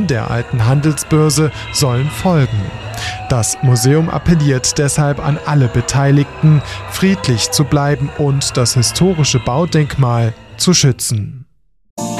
Traditionen der alten Handelsbörse sollen folgen. Das Museum appelliert deshalb an alle Beteiligten, friedlich zu bleiben und das historische Baudenkmal zu schützen.